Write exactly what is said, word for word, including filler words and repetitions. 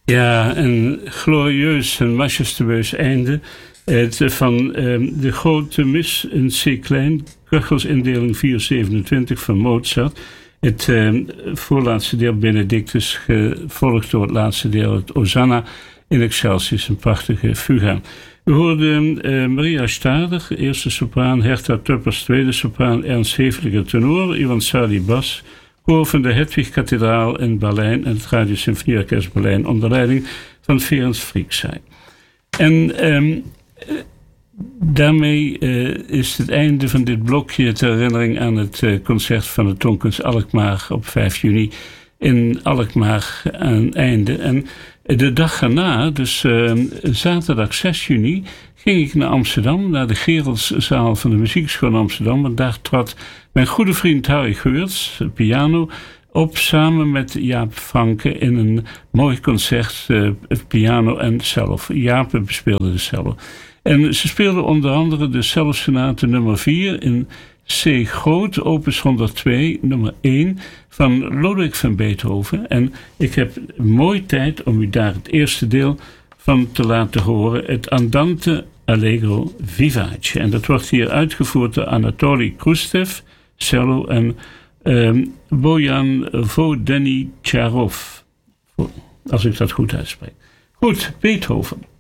Ja, een glorieus en majestueus einde. Het, van eh, de grote mis in C-klein, Köchelsindeling vier zevenentwintig van Mozart. Het eh, voorlaatste deel Benedictus, gevolgd door het laatste deel, het Osanna in Excelsis, een prachtige fuga. We hoorden uh, Maria Stader, eerste sopraan, Hertha Tuppers, tweede sopraan, Ernst Heveliger tenor, Ivan Sadi bas, koor van de Hedwig-kathedraal in Berlijn en het Radio Symfonieorkest Berlijn onder leiding van Ferenc Fricsay. En um, daarmee uh, is het einde van dit blokje ter herinnering aan het uh, concert van de Tonkens Alkmaar op vijf juni in Alkmaar aan einde. En de dag erna, dus uh, zaterdag zes juni, ging ik naar Amsterdam, naar de Gerelszaal van de Muziekschool Amsterdam. Want daar trad mijn goede vriend Harry Geurts, piano, op samen met Jaap Franke in een mooi concert, uh, piano en cello. Jaap bespeelde de cello. En ze speelden onder andere de cellosonate nummer vier in C groot, opus honderdtwee, nummer één van Lodewijk van Beethoven. En ik heb mooi tijd om u daar het eerste deel van te laten horen. Het Andante Allegro Vivace. En dat wordt hier uitgevoerd door Anatoly Krustev, cello, en um, Bojan Vodenicharov, als ik dat goed uitspreek. Goed, Beethoven.